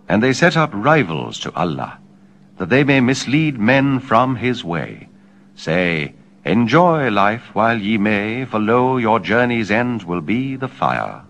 And they set up rivals to Allah, that they may mislead men from his way. Say, enjoy life while ye may, for lo, your journey's end will be the fire.